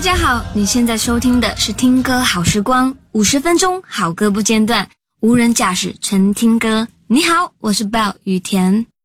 家好，你现在收听的是听歌好时光，50分钟好歌不间断，无人驾驶纯听歌。你好，我是 Bell 雨田。